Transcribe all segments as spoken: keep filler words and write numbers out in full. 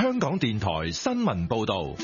香港電台新聞報道。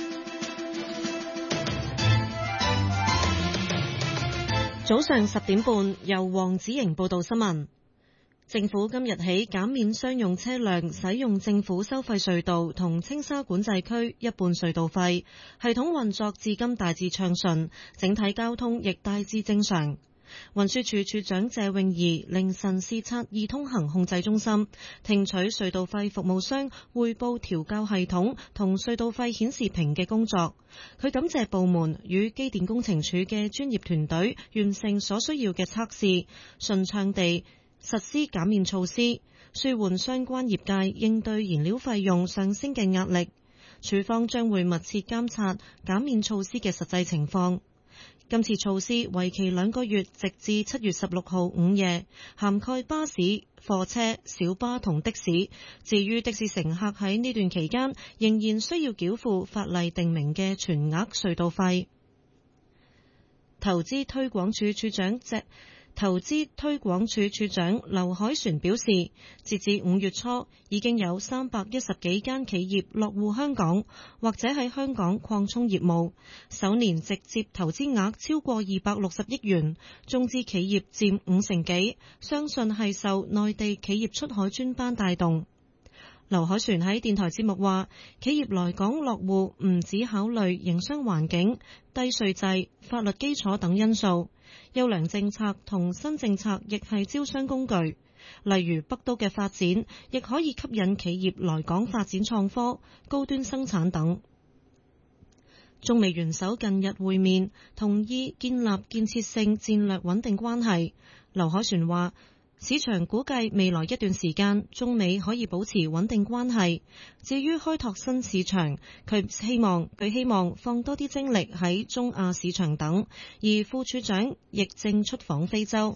早上十點半，由黃子瑩報道新聞。政府今日起減免商用車輛使用政府收費隧道同青沙管制區一半隧道費，系統運作至今大致暢順，整體交通亦大致正常。運輸署署長謝穎儀凌晨視察易通行控制中心，聽取隧道費服務商匯報調校系統同隧道費顯示屏嘅工作。佢感謝部門與機電工程署嘅專業團隊完成所需要嘅測試，順暢地實施減免措施，舒緩相關業界應對燃料費用上升嘅壓力。署方將會密切監察減免措施嘅實際情況。今次措施為期兩個月，直至七月十六號午夜，涵蓋巴士、貨車、小巴同的士。至於的士乘客喺呢段期間，仍然需要繳付法例定明嘅全額隧道費。投資推廣署署長謝投資推廣署署長劉凱旋表示，截至五月初，已經有三百一十幾間企業落戶香港，或者喺香港擴充業務，首年直接投資額超過二百六十億元，中資企業佔五成幾，相信係受內地企業出海專班帶動。劉凱旋喺電台節目話，企業來港落戶唔只考慮營商環境、低稅制、法律基礎等因素，優良政策同新政策亦係招商工具。例如北都嘅發展，亦可以吸引企業來港發展創科、高端生產等。中美元首近日會面，同意建立建設性戰略穩定關係。劉凱旋話，市場估計未來一段時間，中美可以保持穩定關係。至於開拓新市場，佢希望佢希望放多啲精力喺中亞市場等。而副處長亦正出訪非洲。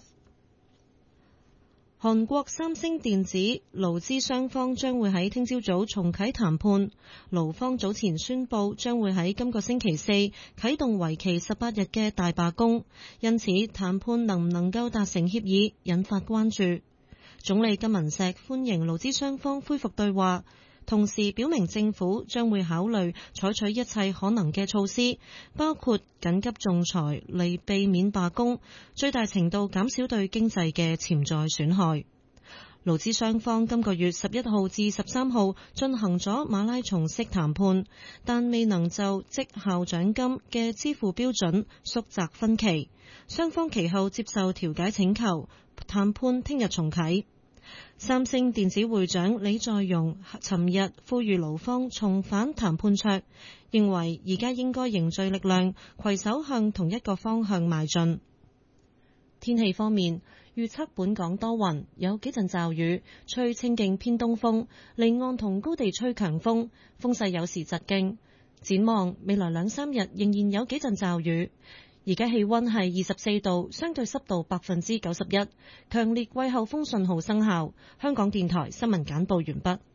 韓國三星電子勞資雙方將會喺聽朝早重啟談判。勞方早前宣布將會喺今個星期四啟動為期十八日嘅大罷工，因此談判能唔能夠達成協議引發關注。總理金文錫歡迎勞資雙方恢復對話，同時表明政府將會考慮採取一切可能嘅措施，包括緊急仲裁嚟避免罷工，最大程度減少對經濟嘅潛在損害。勞資雙方今個月十一號至十三號進行咗馬拉松式談判，但未能就績效獎金嘅支付標準縮窄分歧。雙方其後接受調解請求，談判聽日重啟。三星電子會長李在鎔尋日呼籲勞方重返談判桌，認為而家應該凝聚力量，攜手向同一個方向邁進。天氣方面，預測本港多雲，有幾陣驟雨，吹清勁偏東風，離岸同高地吹強風，風勢有時疾勁。展望未來兩三日仍然有幾陣驟雨。而家氣溫係二十四度，相對濕度百分之九十一，強烈季候風信號生效。香港電台新聞簡報完畢。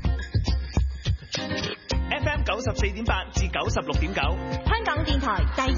F M 九十四點八至九十六點九，香港電台第